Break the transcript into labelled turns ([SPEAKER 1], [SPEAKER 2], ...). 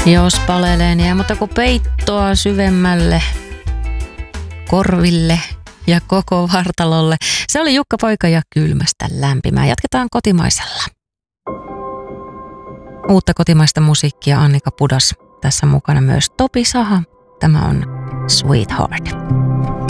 [SPEAKER 1] Jos palelee, niin mutta kun peittoa syvemmälle korville ja koko vartalolle. Se oli Jukka Poika ja Kylmästä lämpimää. Jatketaan kotimaisella. Uutta kotimaista musiikkia Annika Pudas. Tässä mukana myös Topi Saha. Tämä on Sweetheart.